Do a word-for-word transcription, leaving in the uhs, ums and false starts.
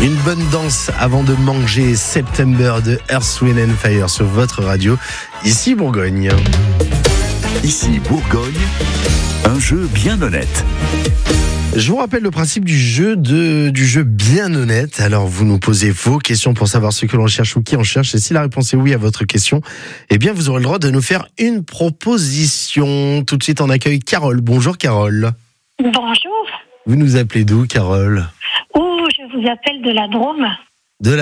Une bonne danse avant de manger September de Earth, Wind and Fire sur votre radio, ici Bourgogne. Ici Bourgogne, un jeu bien honnête. Je vous rappelle le principe du jeu de, du jeu bien honnête. Alors, vous nous posez vos questions pour savoir ce que l'on cherche ou qui on cherche. Et si la réponse est oui à votre question, eh bien, vous aurez le droit de nous faire une proposition. Tout de suite, on accueille Carole. Bonjour, Carole. Bonjour. Vous nous appelez d'où, Carole ? Oh, je vous appelle de la Drôme.